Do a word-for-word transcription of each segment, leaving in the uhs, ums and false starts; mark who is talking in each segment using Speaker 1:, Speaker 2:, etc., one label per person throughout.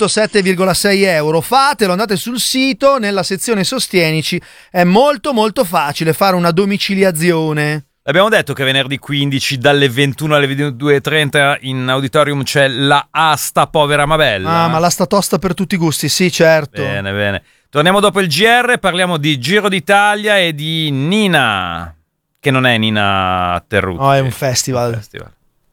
Speaker 1: sette virgola sei euro. Fatelo, andate sul sito, nella sezione Sostienici, è molto molto facile fare una domiciliazione.
Speaker 2: Abbiamo detto che venerdì quindici dalle ventuno alle ventidue e trenta in auditorium c'è la Asta Povera ma Bella.
Speaker 1: Ah, ma l'asta tosta per tutti i gusti, sì, certo.
Speaker 2: Bene, bene. Torniamo dopo il G R, parliamo di Giro d'Italia e di Nina, che non è Nina Terrucci.
Speaker 1: No, è un festival.
Speaker 2: Un festival.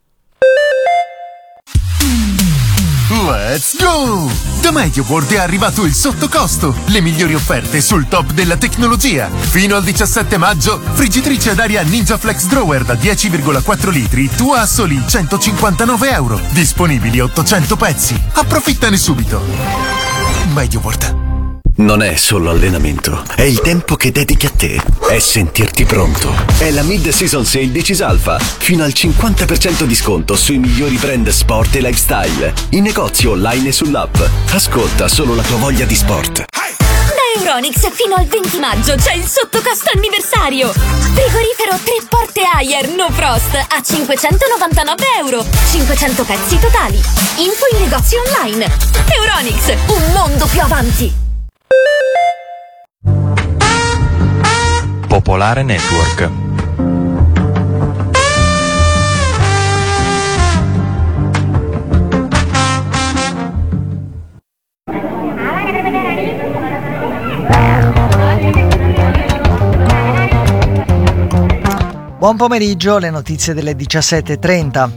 Speaker 3: Let's go! Da MediaWorld è arrivato il sottocosto, le migliori offerte sul top della tecnologia. Fino al diciassette maggio, friggitrice ad aria Ninja Flex Drawer da dieci virgola quattro litri, tua a soli centocinquantanove euro. Disponibili ottocento pezzi. Approfittane subito. MediaWorld.
Speaker 4: Non è solo allenamento, è il tempo che dedichi a te, è sentirti pronto. È la Mid-Season Sale di Cisalfa, fino al cinquanta per cento di sconto sui migliori brand sport e lifestyle, in negozi online e sull'app. Ascolta solo la tua voglia di sport.
Speaker 5: Da Euronics fino al venti maggio c'è il sottocosto anniversario. Frigorifero tre porte Haier No Frost a cinquecentonovantanove euro, cinquecento pezzi totali. Info in negozi online. Euronics, un mondo più avanti.
Speaker 6: Popolare Network.
Speaker 7: Buon pomeriggio, le notizie delle diciassette e trenta.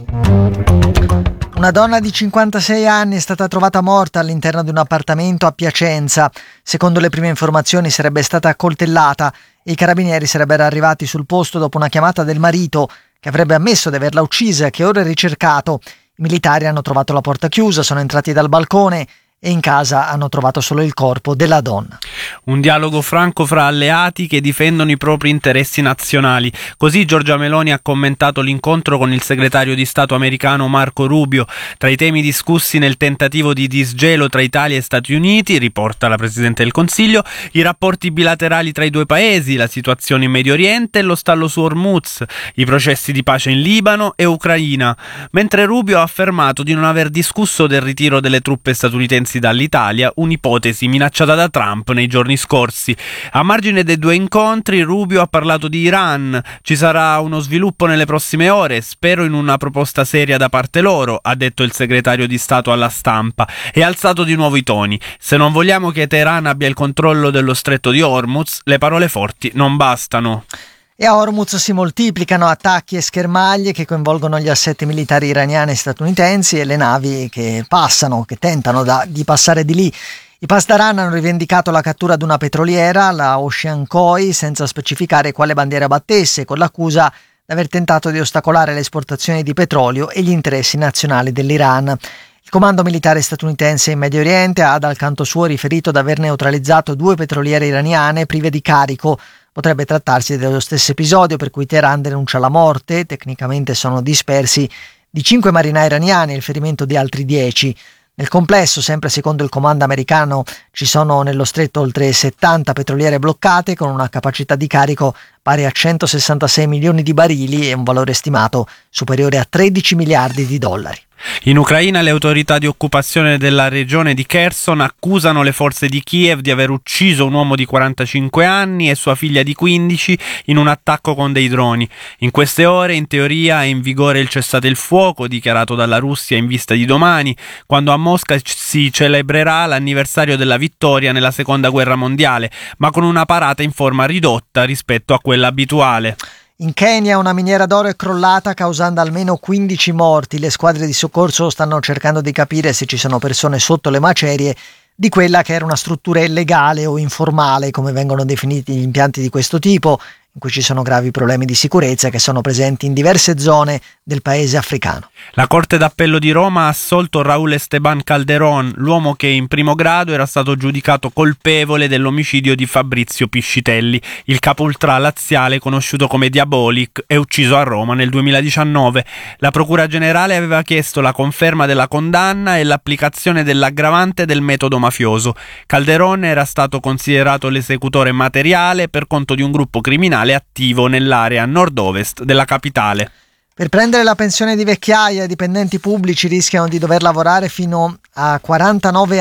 Speaker 7: Una donna di cinquantasei anni è stata trovata morta all'interno di un appartamento a Piacenza. Secondo le prime informazioni sarebbe stata accoltellata e i carabinieri sarebbero arrivati sul posto dopo una chiamata del marito che avrebbe ammesso di averla uccisa e che ora è ricercato. I militari hanno trovato la porta chiusa, sono entrati dal balcone e in casa hanno trovato solo il corpo della donna.
Speaker 8: Un dialogo franco fra alleati che difendono i propri interessi nazionali. Così Giorgia Meloni ha commentato l'incontro con il segretario di Stato americano Marco Rubio. Tra i temi discussi nel tentativo di disgelo tra Italia e Stati Uniti, riporta la Presidente del Consiglio, i rapporti bilaterali tra i due paesi, la situazione in Medio Oriente e lo stallo su Hormuz, i processi di pace in Libano e Ucraina. Mentre Rubio ha affermato di non aver discusso del ritiro delle truppe statunitensi dall'Italia, un'ipotesi minacciata da Trump nei giorni scorsi. A margine dei due incontri, Rubio ha parlato di Iran. Ci sarà uno sviluppo nelle prossime ore, spero in una proposta seria da parte loro, ha detto il segretario di Stato alla stampa, e ha alzato di nuovo i toni. Se non vogliamo che Teheran abbia il controllo dello stretto di Hormuz, le parole forti non bastano.
Speaker 7: E a Hormuz si moltiplicano attacchi e schermaglie che coinvolgono gli assetti militari iraniani e statunitensi e le navi che passano, che tentano da, di passare di lì. I Pasdaran hanno rivendicato la cattura di una petroliera, la Ocean Koi, senza specificare quale bandiera battesse, con l'accusa di aver tentato di ostacolare le esportazioni di petrolio e gli interessi nazionali dell'Iran. Il comando militare statunitense in Medio Oriente ha dal canto suo riferito di aver neutralizzato due petroliere iraniane prive di carico. Potrebbe trattarsi dello stesso episodio per cui Teheran denuncia la morte, tecnicamente sono dispersi, di cinque marinai iraniani e il ferimento di altri dieci. Nel complesso, sempre secondo il comando americano, ci sono nello stretto oltre settanta petroliere bloccate con una capacità di carico pari a centosessantasei milioni di barili e un valore stimato superiore a tredici miliardi di dollari.
Speaker 8: In Ucraina le autorità di occupazione della regione di Kherson accusano le forze di Kiev di aver ucciso un uomo di quarantacinque anni e sua figlia di quindici in un attacco con dei droni. In queste ore, in teoria, è in vigore il cessate il fuoco dichiarato dalla Russia in vista di domani, quando a Mosca si celebrerà l'anniversario della vittoria nella Seconda Guerra Mondiale, ma con una parata in forma ridotta rispetto a quella abituale.
Speaker 7: In Kenya una miniera d'oro è crollata causando almeno quindici morti. Le squadre di soccorso stanno cercando di capire se ci sono persone sotto le macerie di quella che era una struttura illegale o informale, come vengono definiti gli impianti di questo tipo, in cui ci sono gravi problemi di sicurezza che sono presenti in diverse zone del paese africano.
Speaker 8: La Corte d'Appello di Roma ha assolto Raúl Esteban Calderón, l'uomo che in primo grado era stato giudicato colpevole dell'omicidio di Fabrizio Piscitelli, il capo ultra laziale conosciuto come Diabolik e ucciso a Roma nel duemiladiciannove. La Procura Generale aveva chiesto la conferma della condanna e l'applicazione dell'aggravante del metodo mafioso. Calderón era stato considerato l'esecutore materiale per conto di un gruppo criminale attivo nell'area nord-ovest della capitale.
Speaker 7: Per prendere la pensione di vecchiaia, i dipendenti pubblici rischiano di dover lavorare fino a quarantanove